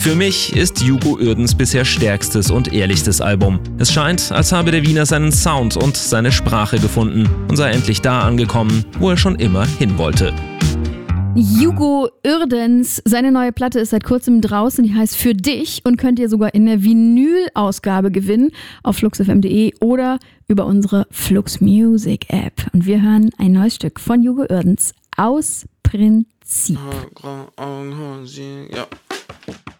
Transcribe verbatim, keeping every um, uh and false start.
Für mich ist Hugo Uerdens bisher stärkstes und ehrlichstes Album. Es scheint, als habe der Wiener seinen Sound und seine Sprache gefunden und sei endlich da angekommen, wo er schon immer hin wollte. Hugo Uerdens, seine neue Platte ist seit kurzem draußen, die heißt Für dich und könnt ihr sogar in der Vinyl-Ausgabe gewinnen auf flux f m punkt d e oder über unsere Flux Music App. Und wir hören ein neues Stück von Hugo Uerdens, Aus Prinzip. Ja.